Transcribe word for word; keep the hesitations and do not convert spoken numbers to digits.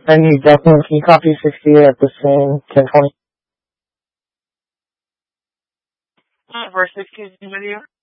I need Declan. Can you copy sixty-eight at the same ten twenty? For sixty video?